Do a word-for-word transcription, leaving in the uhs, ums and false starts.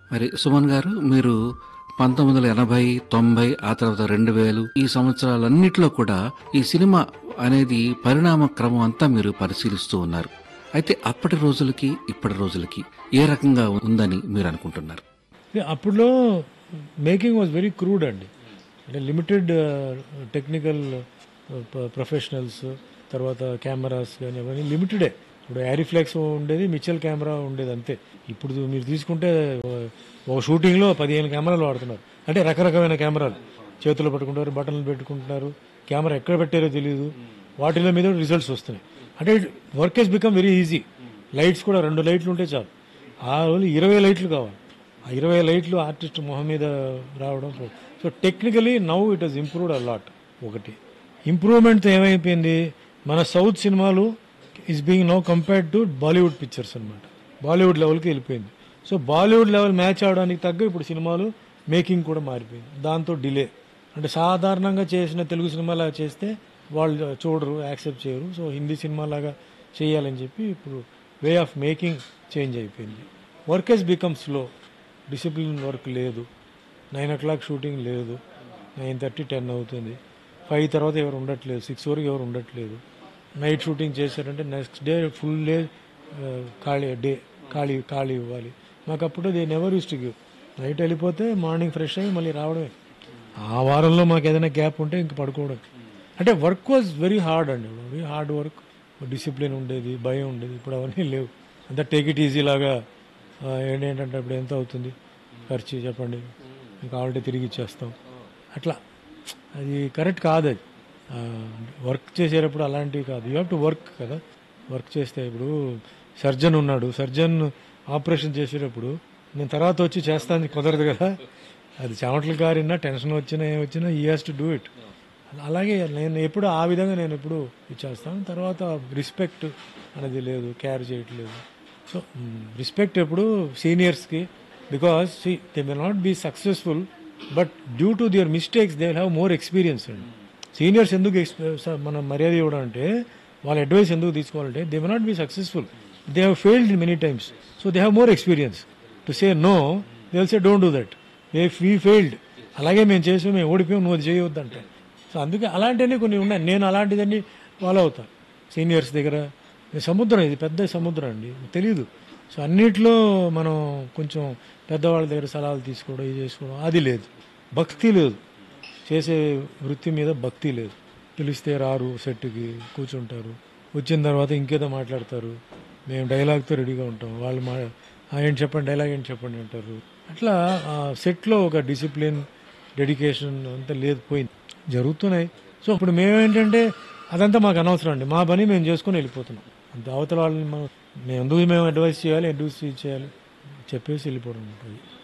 మరి సుమన్ గారు, మీరు పంతొమ్మిది వందల ఎనభై తొంభై ఆ తర్వాత రెండు వేలు ఈ సంవత్సరాలన్నిట్లో కూడా ఈ సినిమా అనేది పరిణామ క్రమం అంతా మీరు పరిశీలిస్తూ ఉన్నారు. అయితే అప్పటి రోజులకి ఇప్పటి రోజులకి ఏ రకంగా ఉందని మీరు అనుకుంటున్నారు? అప్పుడులో మేకింగ్ వాజ్ వెరీ క్రూడ్ అండి. అంటే లిమిటెడ్ టెక్నికల్ ప్రొఫెషనల్స్, తర్వాత కెమెరాస్ కానీ అవన్నీ లిమిటెడే. ఇప్పుడు యారిఫ్లెక్స్ ఉండేది, మిచెల్ కెమెరా ఉండేది, అంతే. ఇప్పుడు మీరు తీసుకుంటే ఒక షూటింగ్లో పదిహేను కెమెరాలు వాడుతున్నారు. అంటే రకరకమైన కెమెరాలు చేతుల్లో పట్టుకుంటారు, బటన్లు పెట్టుకుంటున్నారు, కెమెరా ఎక్కడ పెట్టారో తెలియదు, వాటిలో మీద రిజల్ట్స్ వస్తున్నాయి. అంటే work Hess become very easy. Lights కూడా రెండు లైట్లు ఉంటే చాలు. ఆ రోజు ఇరవై లైట్లు కావాలి. ఆ ఇరవై లైట్లు ఆర్టిస్ట్ మొహం మీద రావడం. So technically now it has improved a lot. ఒకటి ఇంప్రూవ్మెంట్తో ఏమైపోయింది, మన సౌత్ సినిమాలు is being now compared to Bollywood pictures అనమాట. బాలీవుడ్ లెవెల్కి వెళ్ళిపోయింది. సో బాలీవుడ్ లెవెల్ మ్యాచ్ అవడానికి తగ్గ ఇప్పుడు సినిమాలు మేకింగ్ కూడా మారిపోయింది. దాంతో డిలే. అంటే సాధారణంగా చేసిన తెలుగు సినిమాలాగా చేస్తే వాళ్ళు చూడరు, యాక్సెప్ట్ చేయరు. సో హిందీ సినిమాలాగా చేయాలని చెప్పి ఇప్పుడు వే ఆఫ్ మేకింగ్ చేంజ్ అయిపోయింది. Work Hess become slow. Discipline work లేదు. నైన్ ఓ క్లాక్ షూటింగ్ లేదు, నైన్ థర్టీ టెన్ అవుతుంది. ఫైవ్ తర్వాత ఎవరు ఉండట్లేదు, సిక్స్ వరకు ఎవరు ఉండట్లేదు. నైట్ షూటింగ్ చేశారంటే నెక్స్ట్ డే ఫుల్ డే ఖాళీ డే ఖాళీ ఖాళీ ఇవ్వాలి. మాకు అప్పుడు they never use to give. Night వెళ్ళిపోతే మార్నింగ్ ఫ్రెష్ అయ్యి మళ్ళీ రావడమే. ఆ వారంలో మాకు ఏదైనా గ్యాప్ ఉంటే ఇంక పడుకోవడం. అంటే వర్క్ వాజ్ వెరీ హార్డ్ అండి. Very hard work. డిసిప్లిన్ ఉండేది, భయం ఉండేది. ఇప్పుడు అవన్నీ లేవు. అంతా టేక్ ఇట్ ఈజీ లాగా. ఏంటంటే ఇప్పుడు ఎంత అవుతుంది ఖర్చు చెప్పండి, మీకు కావాలంటే తిరిగి ఇచ్చేస్తాం, అట్లా. అది కరెక్ట్ కాదు. అది వర్క్ చేసేటప్పుడు అలాంటివి కాదు. యూ హ్యావ్ టు వర్క్ కదా. వర్క్ చేస్తే ఇప్పుడు సర్జన్ ఉన్నాడు, సర్జన్ ఆపరేషన్ చేసేటప్పుడు నేను తర్వాత వచ్చి చేస్తాను కుదరదు కదా. అది చెమటలు కారినా, టెన్షన్ వచ్చినా, ఏం వచ్చినా ఈ హ్యాస్ టు డూ ఇట్. అలాగే నేను ఎప్పుడు ఆ విధంగా నేను ఎప్పుడు ఇచ్చేస్తాను. తర్వాత రెస్పెక్ట్ అనేది లేదు, కేర్ చేయట్లేదు. సో రెస్పెక్ట్ ఎప్పుడు సీనియర్స్కి, because see they may not be successful, but due to their mistakes they will have more experience అండి. సీనియర్స్ ఎందుకు మనం మర్యాద ఇవ్వడం అంటే, వాళ్ళ అడ్వైస్ ఎందుకు తీసుకోవాలంటే, they may not be successful, they have failed many times. So they have more experience to say no. They will say don't do that, if we failed, అలాగే మేము చేసాం, మేము ఓడిపోయాం, నువ్వు అది చేయవద్దంటే. సో అందుకే అలాంటివన్నీ కొన్ని ఉన్నాయి. నేను అలాంటివన్నీ ఫాలో అవుతాను సీనియర్స్ దగ్గర. సముద్రం, ఇది పెద్ద సముద్రం అండి, తెలియదు. సో అన్నిట్లో మనం కొంచెం పెద్దవాళ్ళ దగ్గర సలహాలు తీసుకోవడం, ఇది చేసుకోవడం, అది లేదు. భక్తి లేదు, చేసే వృత్తి మీద భక్తి లేదు. పిలిస్తే రారు, సెట్కి కూర్చుంటారు, వచ్చిన తర్వాత ఇంకేదో మాట్లాడతారు. మేము డైలాగ్తో రెడీగా ఉంటాం, వాళ్ళు మా ఏంటి చెప్పండి, డైలాగ్ ఏంటి చెప్పండి అంటారు. అట్లా సెట్లో ఒక డిసిప్లిన్, డెడికేషన్ అంతా లేదు, పోయింది. జరుగుతున్నాయి. సో ఇప్పుడు మేమేంటంటే అదంతా మాకు అనవసరం అండి, మా పని మేము చేసుకుని వెళ్ళిపోతున్నాం. అంత అవతల వాళ్ళని మేము ఎందుకు మేము అడ్వైస్ చేయాలి, అడ్వైస్ చేయాలి చెప్పేసి వెళ్ళిపోవడం ఉంటుంది.